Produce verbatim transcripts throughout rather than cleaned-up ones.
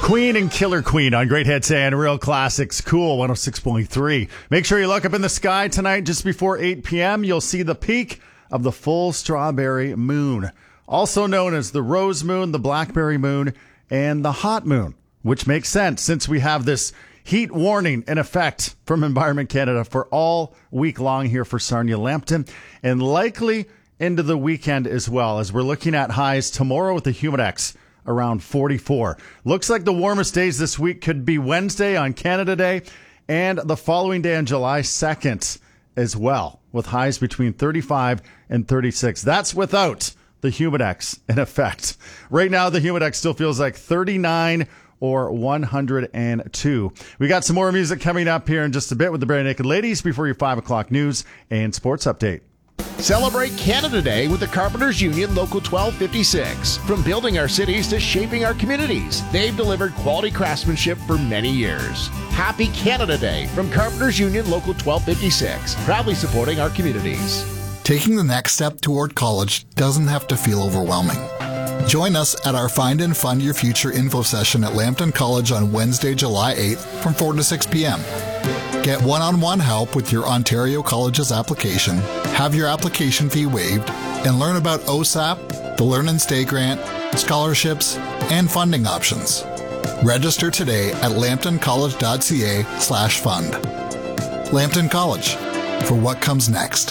Queen and Killer Queen on Great Hits and Real Classics. Cool one oh six point three. Make sure you look up in the sky tonight just before eight p.m. You'll see the peak of the full strawberry moon, also known as the rose moon, the blackberry moon, and the hot moon, which makes sense since we have this heat warning in effect from Environment Canada for all week long here for Sarnia-Lambton, and likely into the weekend as well, as we're looking at highs tomorrow with the Humidex around forty-four. Looks like the warmest days this week could be Wednesday on Canada Day and the following day on July second as well, with highs between thirty-five and thirty-six. That's without the Humidex in effect. Right now, the Humidex still feels like thirty-nine or one hundred two. We got some more music coming up here in just a bit with the Bare Naked Ladies before your five o'clock news and sports update. Celebrate Canada Day with the Carpenters Union Local twelve fifty-six. From building our cities to shaping our communities, they've delivered quality craftsmanship for many years. Happy Canada Day from Carpenters Union Local twelve fifty-six, proudly supporting our communities. Taking the next step toward college doesn't have to feel overwhelming. Join us at our Find and Fund Your Future info session at Lambton College on Wednesday, July eighth from four to six p.m. Get one-on-one help with your Ontario College's application, have your application fee waived, and learn about O S A P, the Learn and Stay Grant, scholarships, and funding options. Register today at lambtoncollege.ca slash fund. Lambton College, for what comes next.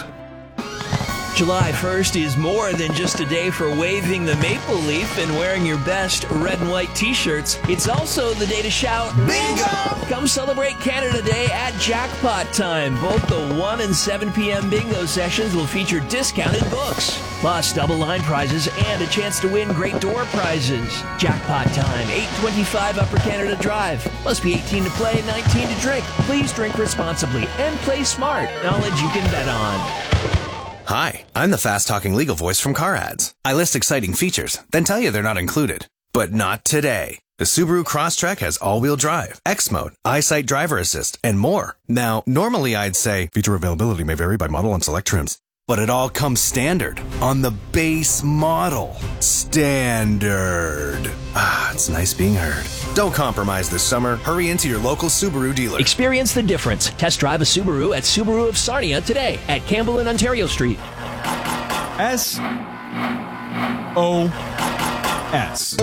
July first is more than just a day for waving the maple leaf and wearing your best red and white t-shirts. It's also the day to shout, Bingo! Come celebrate Canada Day at Jackpot Time. Both the one and seven p.m. bingo sessions will feature discounted books, plus double line prizes and a chance to win great door prizes. Jackpot Time, eight twenty-five Upper Canada Drive. Must be eighteen to play, nineteen to drink. Please drink responsibly and play smart. Knowledge you can bet on. Hi, I'm the fast-talking legal voice from Car Ads. I list exciting features, then tell you they're not included. But not today. The Subaru Crosstrek has all-wheel drive, X Mode, EyeSight driver assist, and more. Now, normally I'd say feature availability may vary by model and select trims. But it all comes standard on the base model. Standard. Ah, it's nice being heard. Don't compromise this summer. Hurry into your local Subaru dealer. Experience the difference. Test drive a Subaru at Subaru of Sarnia today at Campbell and Ontario Street. S O S.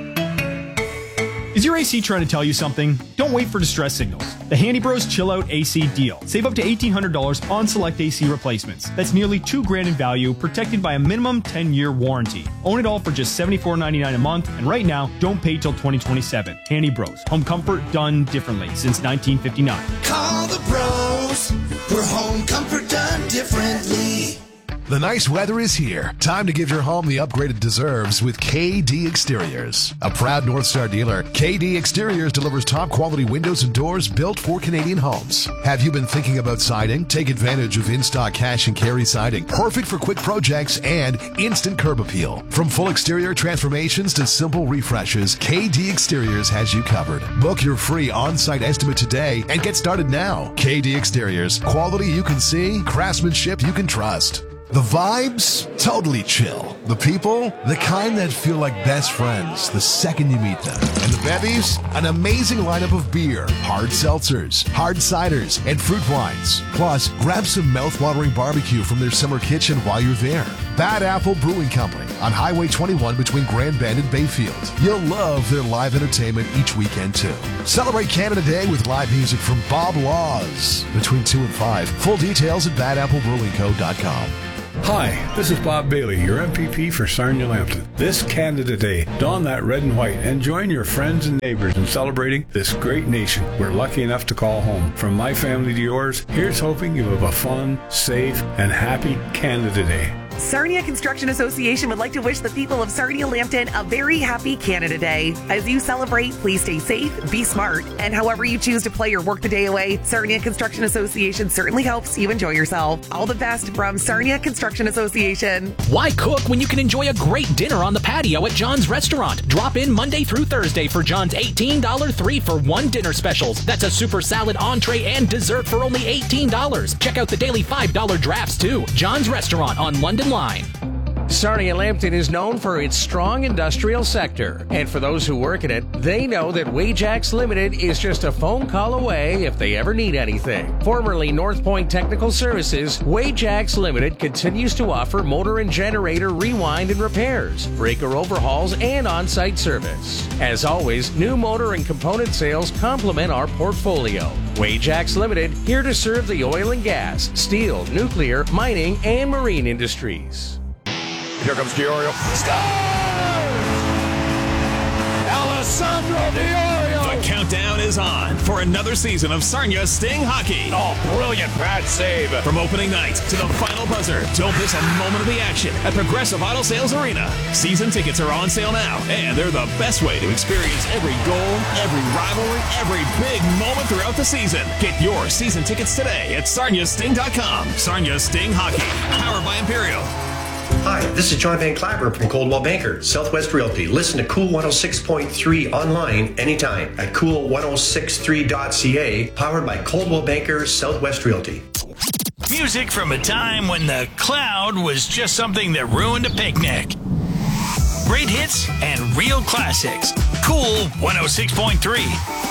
Is your A C trying to tell you something? Don't wait for distress signals. The Handy Bros Chill Out A C deal. Save up to eighteen hundred dollars on select A C replacements. That's nearly two grand in value, protected by a minimum ten-year warranty. Own it all for just seventy-four ninety-nine a month, and right now, don't pay till twenty twenty-seven. Handy Bros. Home comfort done differently since nineteen fifty-nine. Call the pros for home comfort done differently. The nice weather is here. Time to give your home the upgrade it deserves with K D Exteriors. A proud North Star dealer, K D Exteriors delivers top quality windows and doors built for Canadian homes. Have you been thinking about siding? Take advantage of in-stock cash and carry siding. Perfect for quick projects and instant curb appeal. From full exterior transformations to simple refreshes, K D Exteriors has you covered. Book your free on-site estimate today and get started now. K D Exteriors. Quality you can see, craftsmanship you can trust. The vibes, totally chill. The people, the kind that feel like best friends the second you meet them. And the bevies, an amazing lineup of beer, hard seltzers, hard ciders, and fruit wines. Plus, grab some mouth-watering barbecue from their summer kitchen while you're there. Bad Apple Brewing Company on Highway twenty-one between Grand Bend and Bayfield. You'll love their live entertainment each weekend, too. Celebrate Canada Day with live music from Bob Laws between two and five. Full details at bad apple brewing co dot com. Hi, this is Bob Bailey, your M P P for Sarnia-Lambton. This Canada Day, don that red and white and join your friends and neighbors in celebrating this great nation we're lucky enough to call home. From my family to yours, here's hoping you have a fun, safe, and happy Canada Day. Sarnia Construction Association would like to wish the people of Sarnia-Lambton a very happy Canada Day. As you celebrate, please stay safe, be smart, and however you choose to play or work the day away, Sarnia Construction Association certainly helps you enjoy yourself. All the best from Sarnia Construction Association. Why cook when you can enjoy a great dinner on the patio at John's Restaurant? Drop in Monday through Thursday for John's eighteen dollars three for one dinner specials. That's a super salad, entree, and dessert for only eighteen dollars. Check out the daily five dollar drafts too. John's Restaurant on London Line. Sarnia Lambton is known for its strong industrial sector, and for those who work in it, they know that Wajax Limited is just a phone call away if they ever need anything. Formerly North Point Technical Services, Wajax Limited continues to offer motor and generator rewind and repairs, breaker overhauls, and on-site service. As always, new motor and component sales complement our portfolio. Wajax Limited, here to serve the oil and gas, steel, nuclear, mining, and marine industries. Here comes Diorio. Scores! Alessandro Diorio! The countdown is on for another season of Sarnia Sting Hockey. Oh, brilliant pad save. From opening night to the final buzzer, don't miss a moment of the action at Progressive Auto Sales Arena. Season tickets are on sale now, and they're the best way to experience every goal, every rivalry, every big moment throughout the season. Get your season tickets today at sarnia sting dot com. Sarnia Sting Hockey, powered by Imperial. Hi, this is John Van Claver from Coldwell Banker, Southwest Realty. Listen to Cool one oh six point three online anytime at cool ten sixty-three dot c a, powered by Coldwell Banker, Southwest Realty. Music from a time when the cloud was just something that ruined a picnic. Great hits and real classics. Cool one oh six point three.